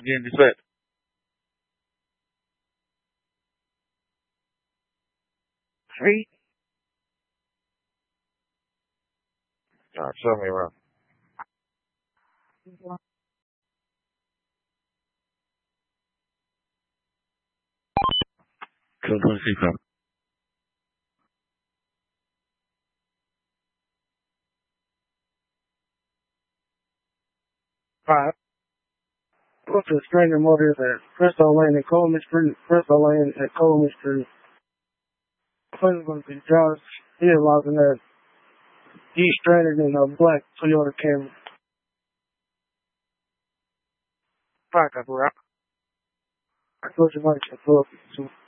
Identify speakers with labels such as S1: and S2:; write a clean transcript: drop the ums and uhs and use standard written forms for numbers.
S1: again, dispatch.
S2: Three.
S1: Alright, show me around. Code 26 up.
S2: Five. Go to Stranger Motors at Crystal Lane and Coleman Street. Crystal Lane at Coleman Street. Please go to Josh. He is logging that. He's stranded in a black Toyota Camry. Five, copy, route. I told you, Mike,